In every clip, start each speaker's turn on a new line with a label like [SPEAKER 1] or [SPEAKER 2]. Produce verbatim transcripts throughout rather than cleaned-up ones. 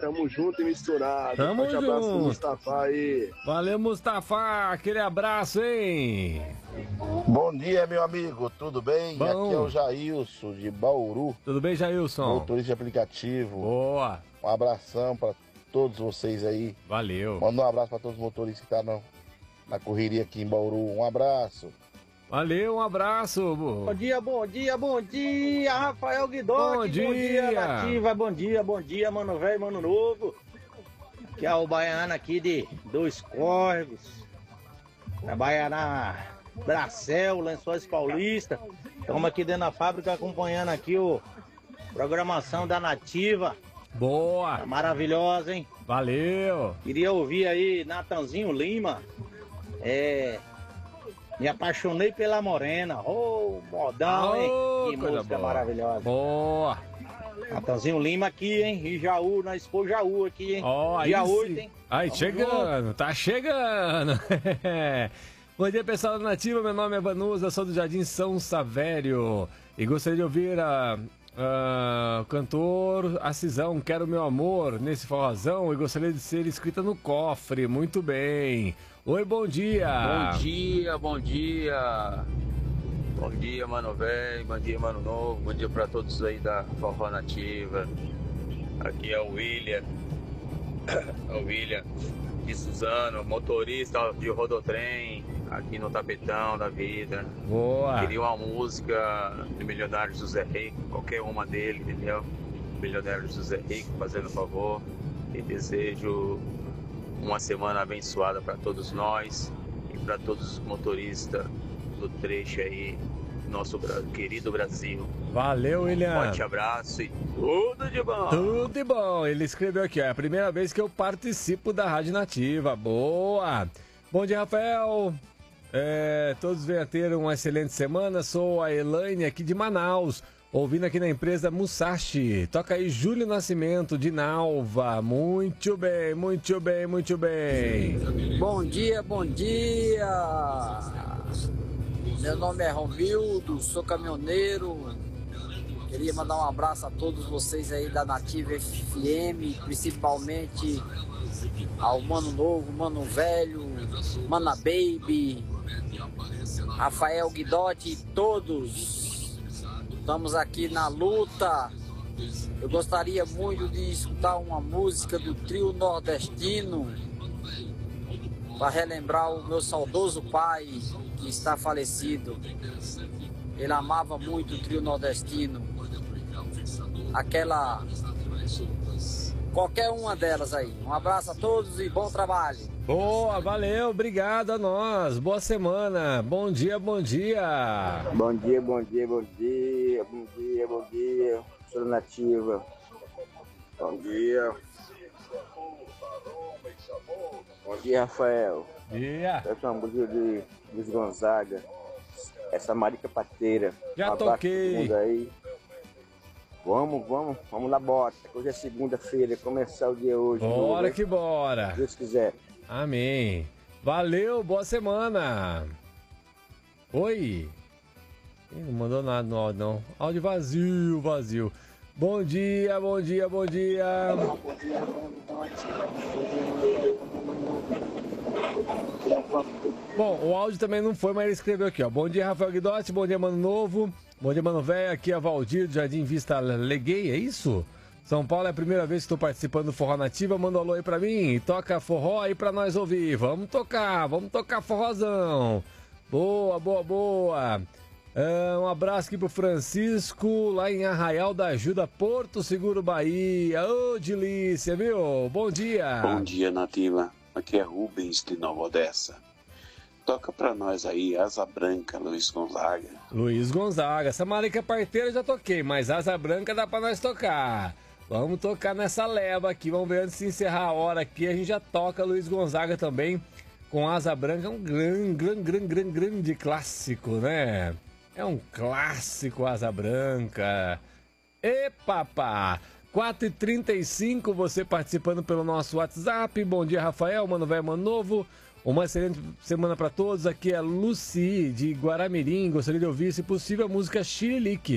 [SPEAKER 1] tamo junto e misturado.
[SPEAKER 2] Tamo
[SPEAKER 1] Forte abraço pro
[SPEAKER 2] junto.
[SPEAKER 1] Mustafa aí.
[SPEAKER 2] Valeu, Mustafa. Aquele abraço, hein?
[SPEAKER 3] Bom dia, meu amigo, tudo bem?
[SPEAKER 2] Bom.
[SPEAKER 3] Aqui é o Jailson, de Bauru.
[SPEAKER 2] Tudo bem, Jailson?
[SPEAKER 3] Motorista de aplicativo.
[SPEAKER 2] Boa.
[SPEAKER 3] Um abração pra todos vocês aí.
[SPEAKER 2] Valeu.
[SPEAKER 3] Manda um abraço pra todos os motoristas que estão tá na correria aqui em Bauru. Um abraço.
[SPEAKER 2] Valeu, um abraço.
[SPEAKER 4] Bom dia, bom dia, bom dia, Rafael Guidotti.
[SPEAKER 2] Bom dia.
[SPEAKER 4] Bom dia, Nativa. Bom dia, bom dia, mano velho, mano novo. Que é o baiano aqui de Dois Córregos. Trabalha na Bracel, Lençóis Paulista. Estamos aqui dentro da fábrica acompanhando aqui o programação da Nativa.
[SPEAKER 2] Boa.
[SPEAKER 4] Tá maravilhosa, hein?
[SPEAKER 2] Valeu.
[SPEAKER 4] Queria ouvir aí Natanzinho Lima. É... Me apaixonei pela morena. Ô, oh, modão, hein?
[SPEAKER 2] Oh,
[SPEAKER 4] que música boa. Maravilhosa.
[SPEAKER 2] Boa.
[SPEAKER 4] Natanzinho Lima aqui, hein? E Jaú, na Expo Jaú aqui, hein?
[SPEAKER 2] Ó,
[SPEAKER 4] dia
[SPEAKER 2] aí
[SPEAKER 4] oito,
[SPEAKER 2] sim.
[SPEAKER 4] hein?
[SPEAKER 2] Aí,
[SPEAKER 4] Vamos
[SPEAKER 2] chegando,
[SPEAKER 4] junto.
[SPEAKER 2] tá chegando. Bom dia, pessoal da Nativa. Meu nome é Vanusa, sou do Jardim São Savério. E gostaria de ouvir a... Uh, cantor Acisão, Quero Meu Amor, nesse forrozão, e gostaria de ser escrita no cofre. Muito bem. Oi, bom dia.
[SPEAKER 5] Bom dia, bom dia. Bom dia, mano velho, bom dia, mano novo, bom dia pra todos aí da Forró Nativa. Aqui é o William, é o William de Suzano, motorista de rodotrem, aqui no tapetão da vida.
[SPEAKER 2] Boa.
[SPEAKER 5] Queria uma música do Milionário José Rico, qualquer uma dele, entendeu? Milionário José Rico, fazendo favor. E desejo uma semana abençoada para todos nós e para todos os motoristas do trecho aí, nosso querido Brasil.
[SPEAKER 2] Valeu, William.
[SPEAKER 5] Forte abraço e tudo de bom.
[SPEAKER 2] Tudo de bom. Ele escreveu aqui, ó, é a primeira vez que eu participo da Rádio Nativa. Boa. Bom dia, Rafael. É, todos venham ter uma excelente semana. Sou a Elaine aqui de Manaus, ouvindo aqui na empresa Musashi. Toca aí Júlio Nascimento de Nalva. Muito bem, muito bem, muito bem.
[SPEAKER 6] Bom dia, bom dia. Meu nome é Romildo, sou caminhoneiro. Queria mandar um abraço a todos vocês aí da Nativa F M, principalmente ao Mano Novo, Mano Velho, Mana Baby, Rafael Guidotti e todos. Estamos aqui na luta. Eu gostaria muito de escutar uma música do trio nordestino para relembrar o meu saudoso pai que está falecido. Ele amava muito o trio nordestino. Aquela... Qualquer uma delas aí. Um abraço a todos e bom trabalho.
[SPEAKER 2] Boa, valeu, obrigado a nós. Boa semana. Bom dia, bom dia.
[SPEAKER 7] Bom dia, bom dia, bom dia. Bom dia, bom dia. Sou Nativa. Bom dia. Bom dia, Rafael.
[SPEAKER 2] Dia.
[SPEAKER 7] Eu sou uma música de Luiz Gonzaga. Essa marica pateira.
[SPEAKER 2] Já
[SPEAKER 7] um abraço
[SPEAKER 2] toquei.
[SPEAKER 7] pra todo mundo aí. Vamos, vamos, vamos lá, bota. Hoje é segunda-feira, começar o dia hoje.
[SPEAKER 2] Bora
[SPEAKER 7] novo,
[SPEAKER 2] que bora.
[SPEAKER 7] Se Deus quiser.
[SPEAKER 2] Amém. Valeu, boa semana. Oi. Ih, não mandou nada no áudio, não. Áudio vazio, vazio. Bom dia, bom dia, bom dia. Bom, o áudio também não foi, mas ele escreveu aqui, ó. Bom dia, Rafael Guidotti, bom dia, Mano Novo. Bom dia, Mano Velho. Aqui é a Valdir do Jardim Vista Leguei, é isso? São Paulo é a primeira vez que estou participando do Forró Nativa. Manda um alô aí pra mim e toca forró aí pra nós ouvir. Vamos tocar, vamos tocar forrozão. Boa, boa, boa. Uh, um abraço aqui pro Francisco, lá em Arraial da Ajuda, Porto Seguro, Bahia. Ô, oh, delícia, viu? Bom dia.
[SPEAKER 8] Bom dia, Nativa. Aqui é Rubens de Nova Odessa. Toca pra nós aí, Asa Branca, Luiz Gonzaga.
[SPEAKER 2] Luiz Gonzaga. Essa marica parteira eu já toquei, mas Asa Branca dá pra nós tocar. Vamos tocar nessa leva aqui. Vamos ver antes de encerrar a hora aqui. A gente já toca Luiz Gonzaga também com Asa Branca. Um grande, grande, grande, grande, grande clássico, né? É um clássico Asa Branca. E papá! quatro e trinta e cinco, você participando pelo nosso WhatsApp. Bom dia, Rafael, Mano Velho, Mano Novo. Uma excelente semana para todos. Aqui é Luci, de Guaramirim. Gostaria de ouvir, se possível, a música Xirilique,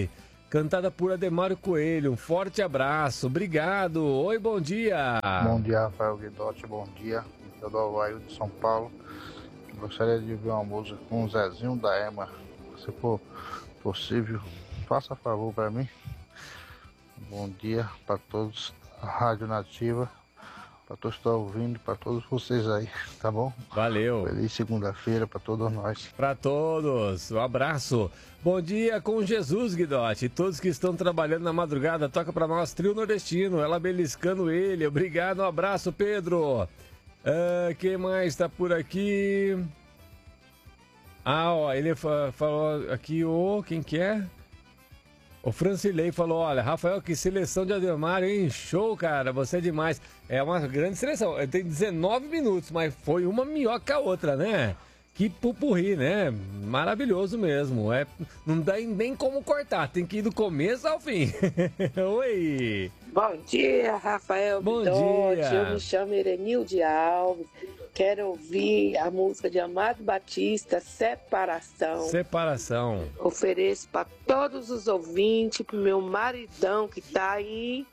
[SPEAKER 2] cantada por Ademário Coelho. Um forte abraço, obrigado. Oi, bom dia.
[SPEAKER 3] Bom dia, Rafael Guidotti, bom dia. Eu do Havaí de São Paulo. Gostaria de ouvir uma música com o Zezinho da Ema. Se for possível, faça favor para mim. Bom dia para todos, a Rádio Nativa, para todos que estão ouvindo, para todos vocês aí, tá bom?
[SPEAKER 2] Valeu.
[SPEAKER 3] Feliz segunda-feira para todos nós.
[SPEAKER 2] Para todos, um abraço. Bom dia com Jesus, Guidotti. Todos que estão trabalhando na madrugada, toca para nós, Trio Nordestino, ela beliscando ele. Obrigado, um abraço, Pedro. Uh, quem mais tá por aqui? Ah, ó, ele fa falou aqui, ô, oh, quem que é? O Francilei falou, olha, Rafael, que seleção de Ademário, hein? Show, cara, você é demais. É uma grande seleção, tem dezenove minutos, mas foi uma melhor que a outra, né? Que pupurri, né? Maravilhoso mesmo. É, não dá nem como cortar, tem que ir do começo ao fim. Oi!
[SPEAKER 9] Bom dia, Rafael
[SPEAKER 2] Bom
[SPEAKER 9] Guidotti.
[SPEAKER 2] dia.
[SPEAKER 9] Eu me chamo Erenilde Alves. Quero ouvir a música de Amado Batista, Separação.
[SPEAKER 2] Separação.
[SPEAKER 9] Ofereço para todos os ouvintes, pro meu maridão que tá aí.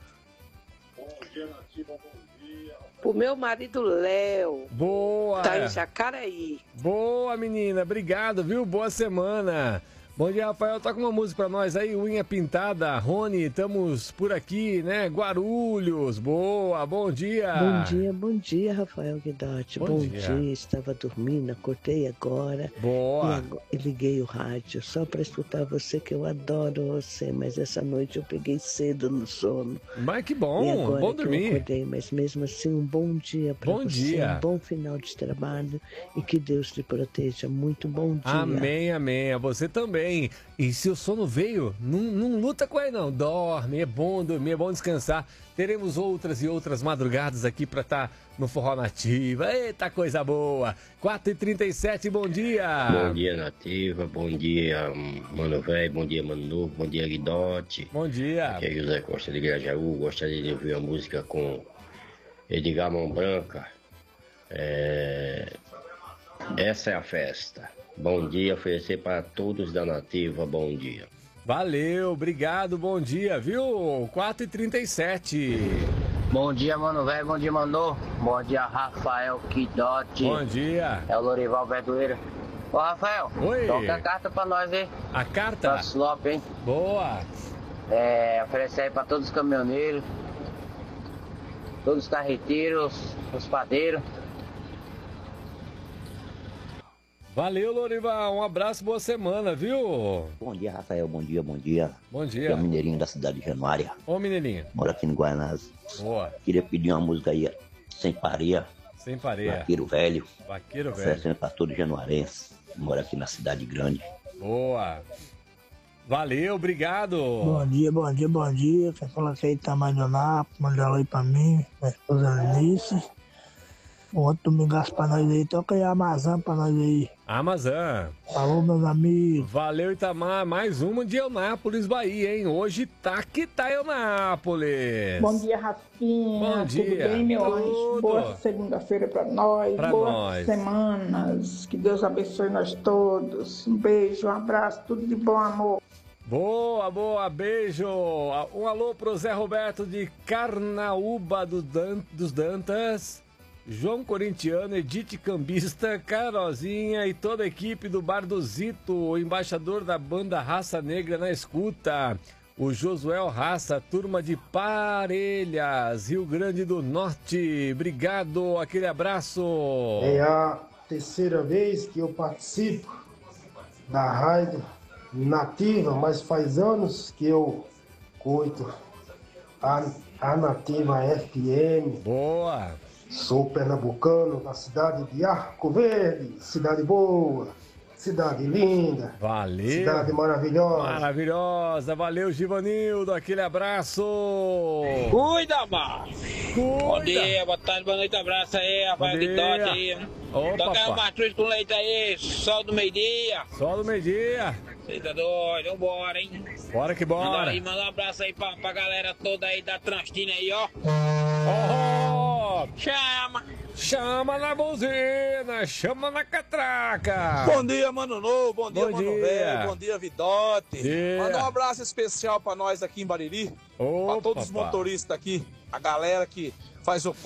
[SPEAKER 9] Pro meu marido Léo.
[SPEAKER 2] Boa!
[SPEAKER 9] Tá em Jacareí.
[SPEAKER 2] Boa, menina. Obrigado, viu? Boa semana. Bom dia, Rafael. Toca uma música pra nós aí, Unha Pintada. Rony, estamos por aqui, né? Guarulhos. Boa, bom dia.
[SPEAKER 10] Bom dia, bom dia, Rafael Guidotti.
[SPEAKER 2] Bom
[SPEAKER 10] Bom,
[SPEAKER 2] dia.
[SPEAKER 10] dia. Estava dormindo, acordei agora.
[SPEAKER 2] Boa.
[SPEAKER 10] E, agora, e liguei o rádio só para escutar você, que eu adoro você. Mas essa noite eu peguei cedo no sono.
[SPEAKER 2] Mas que bom,
[SPEAKER 10] e agora
[SPEAKER 2] bom
[SPEAKER 10] que
[SPEAKER 2] dormir.
[SPEAKER 10] eu acordei, mas mesmo assim, um bom dia para
[SPEAKER 2] Bom
[SPEAKER 10] você.
[SPEAKER 2] dia.
[SPEAKER 10] Um bom final de trabalho e que Deus te proteja. Muito bom dia.
[SPEAKER 2] Amém, amém. A você também. E se o sono veio, não, não luta com ele não. Dorme, é bom dormir, é bom descansar. Teremos outras e outras madrugadas aqui pra estar no Forró Nativa. Eita, coisa boa. quatro e trinta e sete, bom dia.
[SPEAKER 11] Bom dia, Nativa. Bom dia, Mano Velho. Bom dia, Mano Novo. Bom dia, Guidotti.
[SPEAKER 2] Bom dia.
[SPEAKER 11] Aqui é José Costa de Grajaú. Gostaria de ouvir a música com Edgar Mão Branca. É... Essa é a festa. Bom dia, oferecer para todos da Nativa, bom dia.
[SPEAKER 2] Valeu, obrigado, bom dia, viu? quatro e trinta e sete.
[SPEAKER 12] Bom dia, Mano Velho, bom dia, Mano. Bom dia, Rafael Guidotti.
[SPEAKER 2] Bom dia.
[SPEAKER 12] É o Lorival Verdoeira. Ô, Rafael,
[SPEAKER 2] oi.
[SPEAKER 12] Toca a carta pra nós, hein?
[SPEAKER 2] A carta?
[SPEAKER 12] Santos Lopes, hein?
[SPEAKER 2] Boa.
[SPEAKER 12] É, oferecer aí pra todos os caminhoneiros, todos os carreteiros, os padeiros.
[SPEAKER 2] Valeu, Lorival. Um abraço, boa semana, viu?
[SPEAKER 13] Bom dia, Rafael. Bom dia, bom dia.
[SPEAKER 2] Bom dia.
[SPEAKER 13] Aqui é o Mineirinho da cidade de Januária.
[SPEAKER 2] Ô, Mineirinho.
[SPEAKER 13] Moro aqui no Guaianazes.
[SPEAKER 2] Boa.
[SPEAKER 13] Queria pedir uma música aí, Sem Pareia.
[SPEAKER 2] Sem Pareia.
[SPEAKER 13] Vaqueiro Velho.
[SPEAKER 2] Vaqueiro Velho.
[SPEAKER 13] Oferecendo para todo januarense. Moro aqui na cidade grande.
[SPEAKER 2] Boa. Valeu, obrigado.
[SPEAKER 14] Bom dia, bom dia, bom dia. Quem fala que aí tá mais do Nápoles, manda ela aí pra mim, minha esposa Lenice. Um outro domingaço pra nós aí, toca aí a Amazã pra nós aí.
[SPEAKER 2] Amazã.
[SPEAKER 14] Falou, meus amigos.
[SPEAKER 2] Valeu, Itamar. Mais uma de Eunápolis, Bahia, hein? Hoje tá que tá Eunápolis.
[SPEAKER 15] Bom dia, Rafinha.
[SPEAKER 2] Bom dia.
[SPEAKER 15] Tudo bem, meu
[SPEAKER 2] Tudo.
[SPEAKER 15] anjo? Boa segunda-feira pra nós.
[SPEAKER 2] Pra
[SPEAKER 15] Boas
[SPEAKER 2] nós.
[SPEAKER 15] semanas. Que Deus abençoe nós todos. Um beijo, um abraço, tudo de bom, amor.
[SPEAKER 2] Boa, boa, beijo. Um alô pro Zé Roberto de Carnaúba do Dan- dos Dantas. João Corintiano, Edith Cambista, Carolzinha e toda a equipe do Bar do Zito, o embaixador da banda Raça Negra na escuta, o Josuel Raça, turma de Parelhas, Rio Grande do Norte. Obrigado, aquele abraço.
[SPEAKER 16] É a terceira vez que eu participo da Rádio Nativa, mas faz anos que eu curto a, a Nativa F M.
[SPEAKER 2] Boa!
[SPEAKER 16] Sou pernambucano, da cidade de Arco Verde, cidade boa, cidade linda.
[SPEAKER 2] Valeu!
[SPEAKER 16] Cidade maravilhosa.
[SPEAKER 2] Maravilhosa! Valeu, Givanildo, aquele abraço!
[SPEAKER 17] Cuida, mano!
[SPEAKER 2] Cuida!
[SPEAKER 17] Bom dia, boa tarde, boa noite, abraço aí, Rafael Guidotti aí.
[SPEAKER 2] Opa,
[SPEAKER 17] Toca aí o
[SPEAKER 2] papai.
[SPEAKER 17] mastruz com leite aí, sol do meio-dia.
[SPEAKER 2] Sol do meio-dia.
[SPEAKER 17] Você tá doido, vambora, hein?
[SPEAKER 2] Bora que
[SPEAKER 17] Manda
[SPEAKER 2] bora!
[SPEAKER 17] aí, manda um abraço aí pra, pra galera toda aí da Transtina aí, ó.
[SPEAKER 2] Oh,
[SPEAKER 17] Chama!
[SPEAKER 2] Chama na buzina, chama na catraca.
[SPEAKER 18] Bom dia, Mano Novo, bom dia,
[SPEAKER 2] Bom
[SPEAKER 18] Mano
[SPEAKER 2] dia.
[SPEAKER 18] Velho, bom dia, Vidote.
[SPEAKER 2] Dia.
[SPEAKER 18] Manda um abraço especial pra nós aqui em Bariri,
[SPEAKER 2] Opa,
[SPEAKER 18] pra todos os
[SPEAKER 2] pá.
[SPEAKER 18] motoristas aqui, a galera que faz o